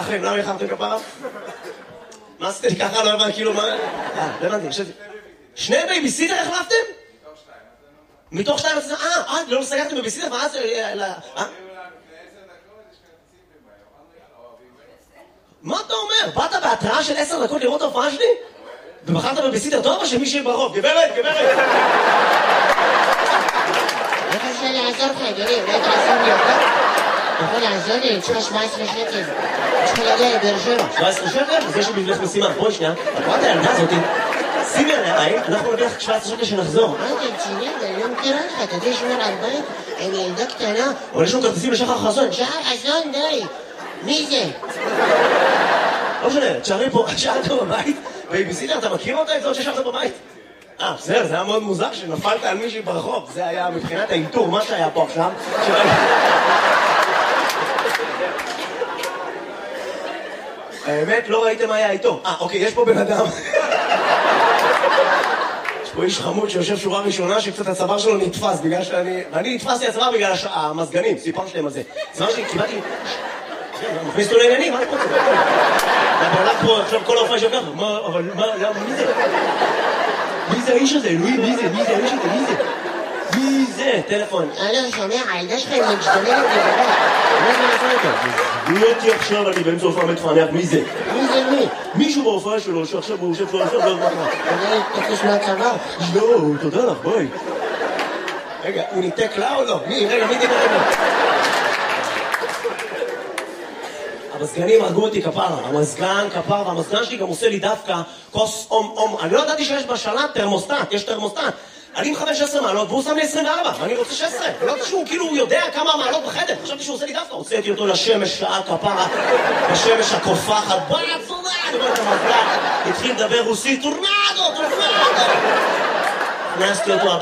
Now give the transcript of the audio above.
איחרתם? למה איחרתם כפרה? מה עשיתם לי ככה? לא הבנתי, כאילו מה... לא הבנתי, חשבתי. שני בייביסיטר החלפתם? מתוך שתיים? לא סגרתם בייביסיטר? מה זה? מה אתה אומר? באת בהתראה של 10 דקות לראות ההופעה שלי? ובחרת בבייביסיטר טוב או שמישהי ברחוב? גברת! איך אפשר לעזור לך, אדוני? אולי תעזור לי יותר? אתה יכול לעזור לי? אני צריכה 17 שקל. צריכה להגיע לבאר שבע. 17 שקל? אז יש לי בשבילך משימה. בואי שנייה, את רואה את הילדה הזאתי? שימי עליה עין, אנחנו נביא לך 17 שקל שנחזור. מה אתה רציני? אני לא מכירה לך, אתה יודע לשמור על בית? אני ילדה קטנה. אבל יש לנו כרטיסים לשחר חסון. שחר חסון, די. מי זה? לא משנה, תשארי פה, שאלת בבית, בייביסיטר, אתה מכיר אותה? את זאת ששארת בבית? בסדר, זה היה מאוד מוזר שנפלת על מישהי ברחוב. זה היה מבחינת האינטור, מה שהיה פה עכשיו. האמת, לא ראיתם מה היה איתו. אוקיי, יש פה בן אדם. יש פה איש חמוד שיושב שורה ראשונה שקצת הצוואר שלו נתפס בגלל שאני... ואני נתפסתי הצוואר בגלל המזגנים, סיפרתי להם על זה. הצוואר שלי, קיבלתי... מכניס אותו לעניינים, מה אני רוצה? הבעלת פה, עכשיו כל ההופעה שלך, אבל מה, מי זה? מי זה האיש הזה? אלוהים, מי זה? מי זה האיש הזה? מי זה? מי זה? טלפון. לא, שומע, הילדה שלך היא משתוללת לבנה. מה זה לעשות אותו? מי אותי עכשיו, אני באמצע הופעה מתפענח, מי זה? מי זה מי? מישהו בהופעה שלו, שעכשיו הוא יושב פה, עכשיו לא מה. אולי תקיש מהצבא. לא, תודה לך, ביי. רגע, הוא ניתק לה או לא? רגע, מי דיבר לה? המזגנים הרגו אותי כפרה, המזגן כפרה, והמזגן שלי גם עושה לי דווקא כוס אום. אני לא ידעתי שיש בשלט תרמוסטט, יש תרמוסטט. אני מכוון 16 מעלות והוא שם לי 24, ואני רוצה 16. לא יודעת שהוא כאילו יודע כמה מעלות בחדר, חשבתי שהוא עושה לי דווקא. הוצאתי אותו לשמש שעה כפרה, בשמש הקופחת, בוא יצונה, אני אומר את המזגן, התחיל לדבר רוסית, טורנדו. הכנסתי אותו